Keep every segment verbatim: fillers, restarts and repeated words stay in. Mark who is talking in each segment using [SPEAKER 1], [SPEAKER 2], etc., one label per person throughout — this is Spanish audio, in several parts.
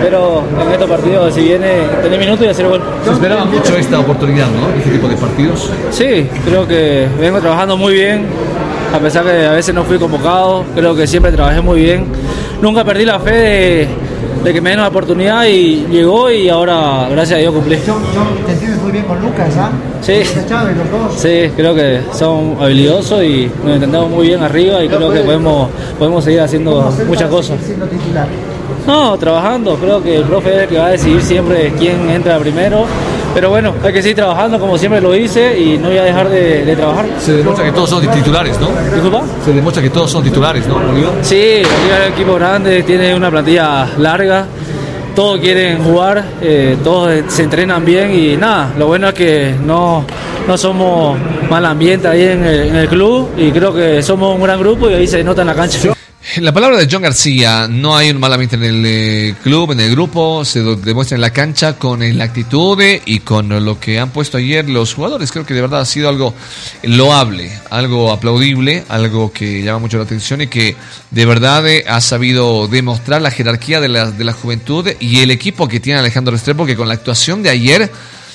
[SPEAKER 1] espero en estos partidos, si viene, tener minutos y hacer gol.
[SPEAKER 2] Se esperaba mucho esta oportunidad, ¿no? Este tipo de partidos.
[SPEAKER 1] Sí, creo que vengo trabajando muy bien, a pesar que a veces no fui convocado, creo que siempre trabajé muy bien. Nunca perdí la fe de, de que me den una oportunidad y llegó y ahora, gracias a Dios, cumplí.
[SPEAKER 3] Te entiendes muy bien con Lucas, ¿ah?
[SPEAKER 1] ¿eh? Sí.
[SPEAKER 3] Chávez, los dos.
[SPEAKER 1] Sí, creo que son habilidosos y nos entendemos muy bien arriba y creo que podemos, podemos seguir haciendo muchas cosas.
[SPEAKER 3] Siendo titular?
[SPEAKER 1] No, trabajando, creo que el profe es el que va a decidir siempre quién entra primero, pero bueno, hay que seguir trabajando como siempre lo hice y no voy a dejar de, de trabajar.
[SPEAKER 2] Se demuestra que todos son titulares, ¿no?
[SPEAKER 1] ¿Disculpa?
[SPEAKER 2] Se demuestra que todos son titulares, ¿no, Bolívar?
[SPEAKER 1] Sí, Bolívar es un equipo grande, tiene una plantilla larga, todos quieren jugar, eh, todos se entrenan bien y nada, lo bueno es que no, no somos mal ambiente ahí en el, en el club y creo que somos un gran grupo y ahí se nota en la cancha.
[SPEAKER 2] La palabra de John García, no hay un mal ambiente en el eh, club, en el grupo, se demuestra en la cancha con eh, la actitud eh, y con lo que han puesto ayer los jugadores. Creo que de verdad ha sido algo loable, algo aplaudible, algo que llama mucho la atención y que de verdad eh, ha sabido demostrar la jerarquía de la, de la juventud y el equipo que tiene Alejandro Restrepo, que con la actuación de ayer,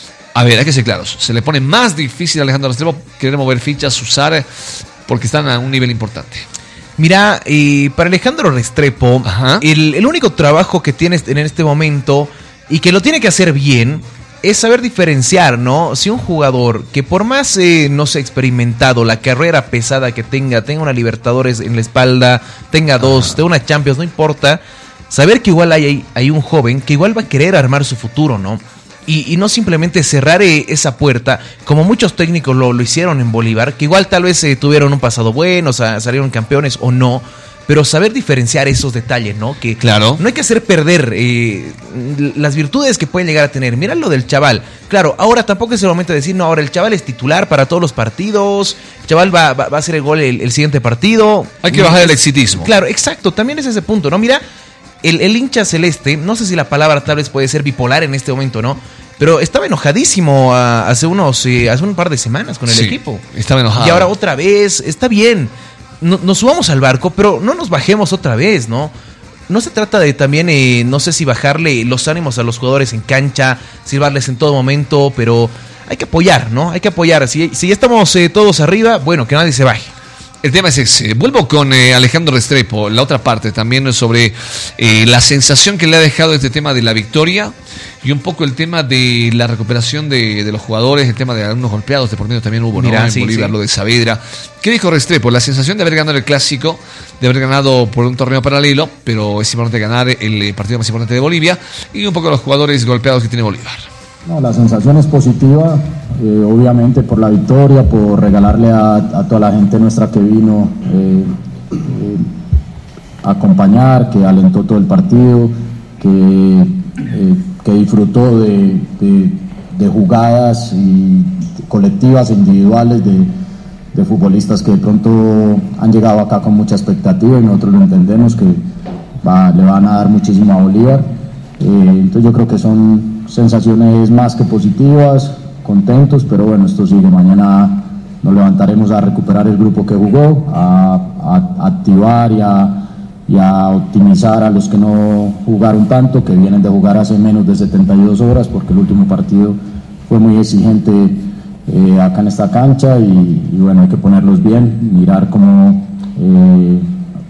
[SPEAKER 2] a ver, hay que ser claros, se le pone más difícil a Alejandro Restrepo querer mover fichas, usar, porque están a un nivel importante.
[SPEAKER 4] Mira, eh, para Alejandro Restrepo, el, el único trabajo que tiene en este momento y que lo tiene que hacer bien es saber diferenciar, ¿no? Si un jugador que por más eh, no sea experimentado, la carrera pesada que tenga, tenga una Libertadores en la espalda, tenga dos, tenga una Champions, no importa, saber que igual hay, hay, hay un joven que igual va a querer armar su futuro, ¿no? Y, y no simplemente cerrar eh, esa puerta, como muchos técnicos lo, lo hicieron en Bolívar, que igual tal vez eh, tuvieron un pasado bueno, o sea, salieron campeones o no, pero saber diferenciar esos detalles, ¿no? Que
[SPEAKER 2] claro,
[SPEAKER 4] no hay que hacer perder eh, las virtudes que pueden llegar a tener. Mira lo del chaval. Claro, ahora tampoco es el momento de decir, no, ahora el chaval es titular para todos los partidos, el chaval va, va, va a hacer el gol el, el siguiente partido.
[SPEAKER 2] Hay que bajar el exitismo.
[SPEAKER 4] Claro, exacto, también es ese punto, ¿no? Mira, el, el hincha celeste, no sé si la palabra tal vez puede ser bipolar en este momento, ¿no? Pero estaba enojadísimo a, hace unos eh, hace un par de semanas con el
[SPEAKER 2] sí,
[SPEAKER 4] equipo.
[SPEAKER 2] Estaba enojado.
[SPEAKER 4] Y ahora otra vez, está bien. No, nos subamos al barco, pero no nos bajemos otra vez, ¿no? No se trata de también, eh, no sé si bajarle los ánimos a los jugadores en cancha, silbarles en todo momento, pero hay que apoyar, ¿no? Hay que apoyar. Si, si ya estamos eh, todos arriba, bueno, que nadie se baje.
[SPEAKER 2] El tema es ese. Vuelvo con eh, Alejandro Restrepo, la otra parte también sobre eh, la sensación que le ha dejado este tema de la victoria y un poco el tema de la recuperación de, de los jugadores, el tema de algunos golpeados, de por medio también hubo,
[SPEAKER 4] Mirá,
[SPEAKER 2] ¿no? En
[SPEAKER 4] sí,
[SPEAKER 2] Bolívar,
[SPEAKER 4] sí.
[SPEAKER 2] Lo de Saavedra. ¿Qué dijo Restrepo? La sensación de haber ganado el clásico, de haber ganado por un torneo paralelo, pero es importante ganar el partido más importante de Bolivia y un poco los jugadores golpeados que tiene Bolívar.
[SPEAKER 5] No, la sensación es positiva, eh, obviamente por la victoria, por regalarle a, a toda la gente nuestra que vino eh, eh, a acompañar, que alentó todo el partido, que, eh, que disfrutó de, de, de jugadas y colectivas e individuales de, de futbolistas que de pronto han llegado acá con mucha expectativa y nosotros lo entendemos que va, le van a dar muchísimo a Bolívar. Eh, entonces yo creo que son sensaciones más que positivas, contentos, pero bueno, esto sigue. Mañana nos levantaremos a recuperar el grupo que jugó, a, a, a activar y a, y a optimizar a los que no jugaron tanto, que vienen de jugar hace menos de setenta y dos horas, porque el último partido fue muy exigente eh, acá en esta cancha y, y bueno, hay que ponerlos bien, mirar cómo eh,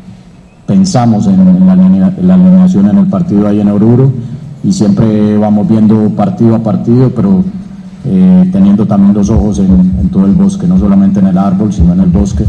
[SPEAKER 5] pensamos en, en, la, en la alineación en el partido ahí en Oruro. Y siempre vamos viendo partido a partido, pero eh, teniendo también los ojos en, en todo el bosque, no solamente en el árbol, sino en el bosque,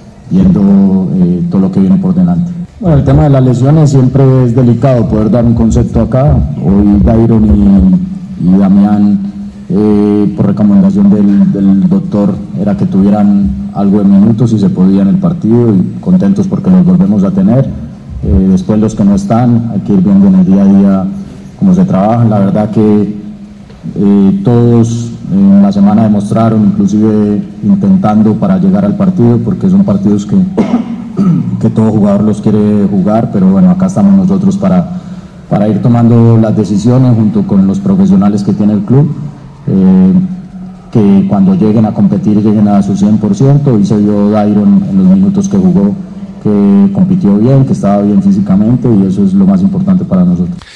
[SPEAKER 5] viendo eh, todo lo que viene por delante. Bueno, el tema de las lesiones siempre es delicado poder dar un concepto acá. Hoy Dairon y, y Damián, eh, por recomendación del, del doctor, era que tuvieran algo de minutos y se podía en el partido, y contentos porque los volvemos a tener. Eh, después los que no están, hay que ir viendo en el día a día cómo se trabaja. La verdad que eh, todos en la semana demostraron, inclusive intentando para llegar al partido, porque son partidos que, que todo jugador los quiere jugar, pero bueno, acá estamos nosotros para, para ir tomando las decisiones junto con los profesionales que tiene el club, eh, que cuando lleguen a competir lleguen a su cien por ciento, y se vio Dairon en los minutos que jugó, que compitió bien, que estaba bien físicamente, y eso es lo más importante para nosotros.